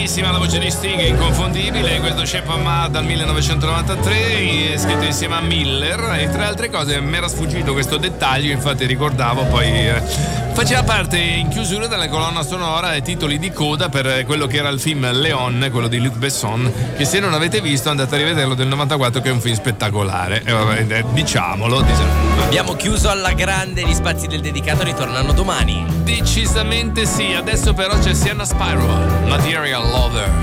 bellissima la voce di Sting, inconfondibile. Questo Shape of Mud dal 1993, scritto insieme a Miller. E tra altre cose mi era sfuggito questo dettaglio, infatti ricordavo poi faceva parte in chiusura della colonna sonora e titoli di coda per quello che era il film Léon, quello di Luc Besson, che se non avete visto andate a rivederlo, del 94, che è un film spettacolare. Diciamolo. Abbiamo chiuso alla grande, gli spazi del dedicato ritornano domani. Decisamente sì. Adesso però c'è Sienna Spiral, Material Lover.